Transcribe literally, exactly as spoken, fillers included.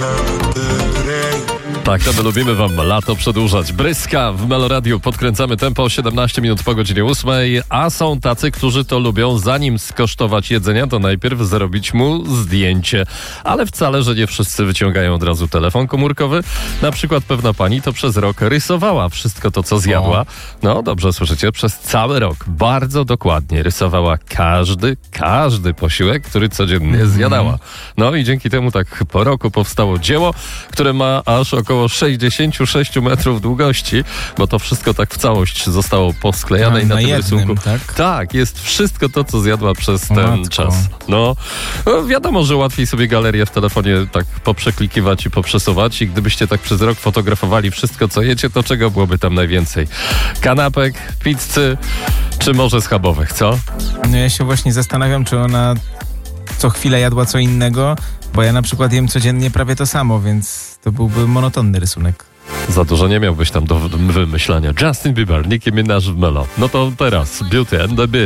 Tak, to my lubimy wam lato przedłużać. Bryska w Meloradiu, podkręcamy tempo siedemnaście minut po godzinie ósmej, a są tacy, którzy to lubią, zanim skosztować jedzenia, to najpierw zrobić mu zdjęcie. Ale wcale, że nie wszyscy wyciągają od razu telefon komórkowy. Na przykład pewna pani to przez rok rysowała wszystko to, co zjadła. No, dobrze słyszycie, przez cały rok bardzo dokładnie rysowała każdy, każdy posiłek, który codziennie zjadała. No i dzięki temu tak po roku powstało dzieło, które ma aż około sześćdziesiąt sześć metrów długości, bo to wszystko tak w całość zostało posklejane A, i na, na tym jednym, rysunku. tak? Tak, jest wszystko to, co zjadła przez O ten matko. czas. No, no, wiadomo, że łatwiej sobie galerię w telefonie tak poprzeklikiwać i poprzesuwać i gdybyście tak przez rok fotografowali wszystko, co jecie, to czego byłoby tam najwięcej? Kanapek, pizzy, czy może schabowych, co? No ja się właśnie zastanawiam, czy ona co chwilę jadła co innego, bo ja na przykład jem codziennie prawie to samo, więc to byłby monotonny rysunek. Za dużo nie miałbyś tam do wymyślania. Justin Bieber, Nicki Minaj w Melo. No to teraz Beauty and the Beast.